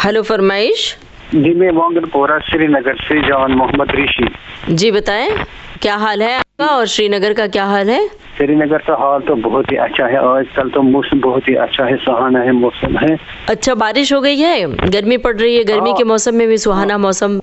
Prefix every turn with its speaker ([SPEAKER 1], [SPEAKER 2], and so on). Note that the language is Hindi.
[SPEAKER 1] हेलो, फरमाइश।
[SPEAKER 2] जी मैं मोंगनपोरा श्रीनगर से जवान मोहम्मद ऋषि।
[SPEAKER 1] जी बताएं, क्या हाल है आपका और श्रीनगर का क्या हाल है?
[SPEAKER 2] श्रीनगर का हाल तो बहुत ही अच्छा है, आजकल तो मौसम बहुत ही अच्छा है, सुहाना है मौसम है।
[SPEAKER 1] अच्छा, बारिश हो गई है? गर्मी पड़ रही है, गर्मी के मौसम में भी सुहाना मौसम